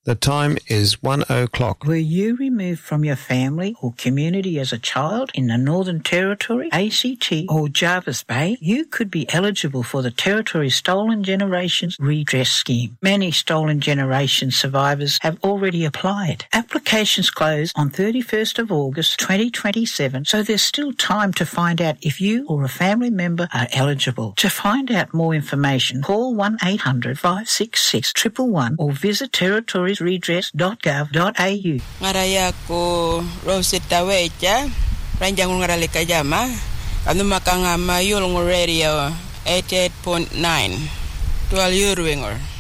The time is 1:00. Were you removed from your family or community as a child in the Northern Territory, ACT or Jervis Bay? You could be eligible for the Territory Stolen Generations Redress Scheme. Many Stolen Generations survivors have already applied. Applications close on 31st of August 2027, so there's still time to find out if you or a family member are eligible. To find out more information, call 1-800-566-111 or visit territoriesredress.gov.au. Ngaraya ko Rosetta Weja, Ranjang Ngaralika Jama, Anumakanga Mayul Radio 88.9, 12 Urwinger.